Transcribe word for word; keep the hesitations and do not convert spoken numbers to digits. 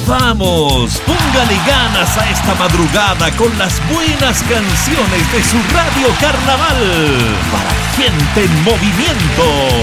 ¡Vamos! Póngale ganas a esta madrugada con las buenas canciones de su Radio Carnaval. Para gente en movimiento.